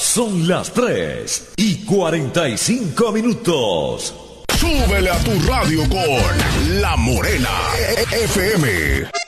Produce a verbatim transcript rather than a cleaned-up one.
Son las tres y cuarenta y cinco minutos. Súbele a tu radio con La Morena F M.